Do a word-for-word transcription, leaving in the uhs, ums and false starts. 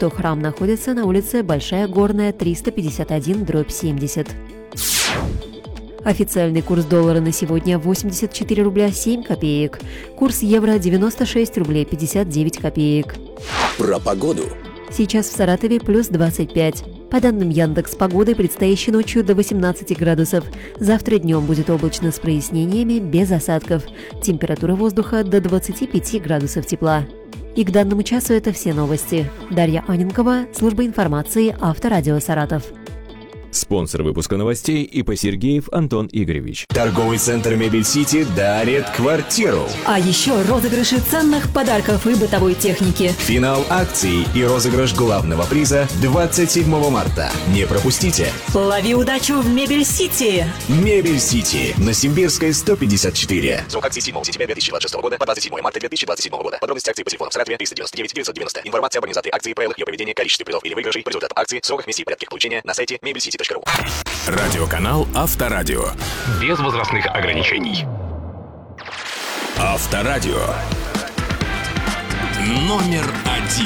что храм находится на улице Большая Горная, триста пятьдесят один дробь семьдесят. Официальный курс доллара на сегодня восемьдесят четыре рубля семь копеек. Курс евро девяносто шесть рублей пятьдесят девять копеек. Про погоду. Сейчас в Саратове плюс двадцать пять. По данным Яндекс.Погоды, предстоящей ночью до восемнадцати градусов. Завтра днем будет облачно с прояснениями, без осадков. Температура воздуха до двадцати пяти градусов тепла. И к данному часу это все новости. Дарья Аненкова, служба информации, Авторадио Саратов. Спонсор выпуска новостей ИП Сергеев Антон Игоревич. Торговый центр Мебель Сити дарит квартиру. А еще розыгрыши ценных подарков и бытовой техники. Финал акции и розыгрыш главного приза двадцать седьмого марта. Не пропустите. Лови удачу в Мебель Сити. Мебель Сити на Симбирской сто пятьдесят четыре. Срок акции седьмого сентября две тысячи двадцать шестого года по двадцать седьмое марта две тысячи двадцать седьмого года. Подробности акции по телефону в Саратове триста девяносто девять девятьсот девяносто. Информация об организации акции, правилах ее поведения, количестве призов или выигрышей по результатам акции, сроках миссии и порядке получения на сайте мебельсити точка ру. Радиоканал Авторадио. Без возрастных ограничений. Авторадио. Номер один.